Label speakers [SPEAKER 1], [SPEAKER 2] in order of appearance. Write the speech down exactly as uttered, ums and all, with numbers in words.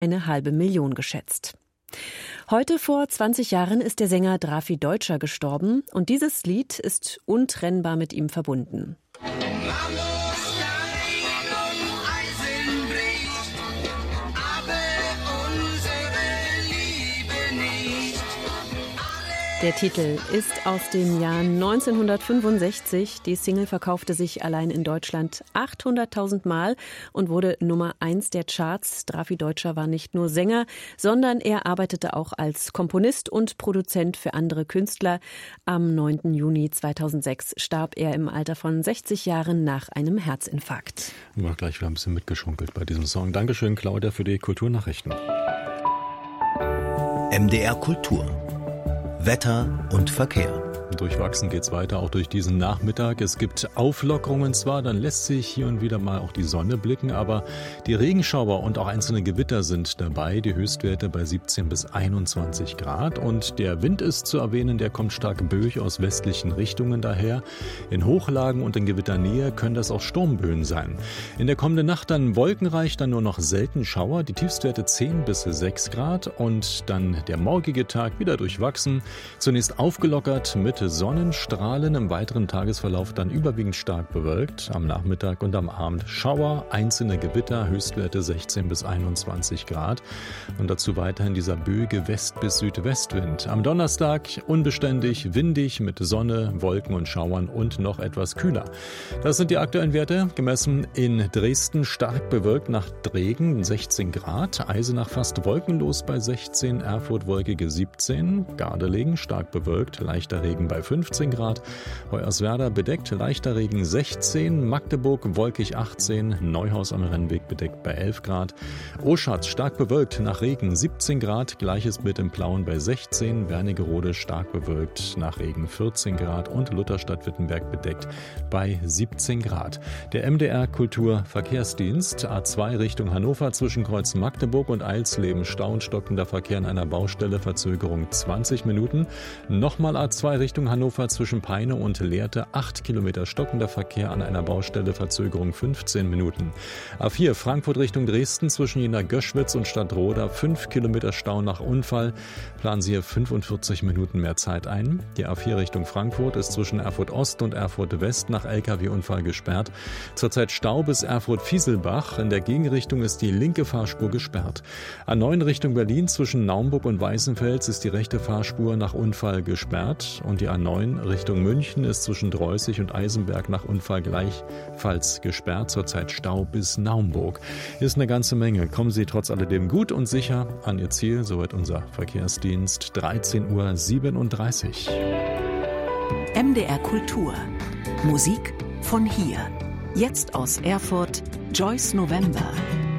[SPEAKER 1] eine halbe Million geschätzt. Heute vor zwanzig Jahren ist der Sänger Drafi Deutscher gestorben und dieses Lied ist untrennbar mit ihm verbunden. Der Titel ist aus dem Jahr neunzehnhundertfünfundsechzig. Die Single verkaufte sich allein in Deutschland achthunderttausend Mal und wurde Nummer eins der Charts. Drafi Deutscher war nicht nur Sänger, sondern er arbeitete auch als Komponist und Produzent für andere Künstler. Am neunten Juni zweitausendsechs starb er im Alter von sechzig Jahren nach einem Herzinfarkt.
[SPEAKER 2] Ich war gleich wieder ein bisschen mitgeschunkelt bei diesem Song. Dankeschön, Claudia, für die Kulturnachrichten.
[SPEAKER 3] M D R Kultur. Wetter und Verkehr.
[SPEAKER 2] Durchwachsen geht's weiter, auch durch diesen Nachmittag. Es gibt Auflockerungen zwar, dann lässt sich hier und wieder mal auch die Sonne blicken, aber die Regenschauer und auch einzelne Gewitter sind dabei. Die Höchstwerte bei siebzehn bis einundzwanzig Grad. Und der Wind ist zu erwähnen, der kommt stark böig aus westlichen Richtungen daher. In Hochlagen und in Gewitternähe können das auch Sturmböen sein. In der kommenden Nacht dann wolkenreich, dann nur noch selten Schauer. Die Tiefstwerte zehn bis sechs Grad und dann der morgige Tag wieder durchwachsen. Zunächst aufgelockert mit Sonnenstrahlen, im weiteren Tagesverlauf dann überwiegend stark bewölkt. Am Nachmittag und am Abend Schauer, einzelne Gewitter, Höchstwerte sechzehn bis einundzwanzig Grad. Und dazu weiterhin dieser böige West- bis Südwestwind. Am Donnerstag unbeständig, windig mit Sonne, Wolken und Schauern und noch etwas kühler. Das sind die aktuellen Werte, gemessen in Dresden stark bewölkt nach Regen, sechzehn Grad. Eisenach fast wolkenlos bei sechzehn, Erfurt wolkige siebzehn, Gardelegen stark bewölkt, leichter Regen bei fünfzehn Grad, Hoyerswerda bedeckt, leichter Regen sechzehn, Magdeburg wolkig achtzehn, Neuhaus am Rennweg bedeckt bei elf Grad, Oschatz stark bewölkt nach Regen siebzehn Grad, gleiches Bild im Plauen bei sechzehn, Wernigerode stark bewölkt nach Regen vierzehn Grad und Lutherstadt-Wittenberg bedeckt bei siebzehn Grad. Der M D R Kulturverkehrsdienst A zwei Richtung Hannover zwischen Kreuz Magdeburg und Eilsleben, Stau und stockender Verkehr an einer Baustelle, Verzögerung zwanzig Minuten. Nochmal A zwei Richtung Hannover zwischen Peine und Lehrte, acht Kilometer stockender Verkehr an einer Baustelle, Verzögerung fünfzehn Minuten. A vier Frankfurt Richtung Dresden zwischen Jena Göschwitz und Stadtroda, fünf Kilometer Stau nach Unfall. Planen Sie hier fünfundvierzig Minuten mehr Zeit ein. Die A vier Richtung Frankfurt ist zwischen Erfurt Ost und Erfurt West nach L K W-Unfall gesperrt. Zurzeit Stau bis Erfurt-Fieselbach. In der Gegenrichtung ist die linke Fahrspur gesperrt. A neun Richtung Berlin zwischen Naumburg und Weißenfels ist die rechte Fahrspur nach Unfall gesperrt. Und die A neun Richtung München ist zwischen Dreußig und Eisenberg nach Unfall gleichfalls gesperrt. Zurzeit Stau bis Naumburg. Ist eine ganze Menge. Kommen Sie trotz alledem gut und sicher an Ihr Ziel. Soweit unser Verkehrsdienst. dreizehn Uhr siebenunddreißig.
[SPEAKER 4] M D R Kultur. Musik von hier. Jetzt aus Erfurt, Joyce November.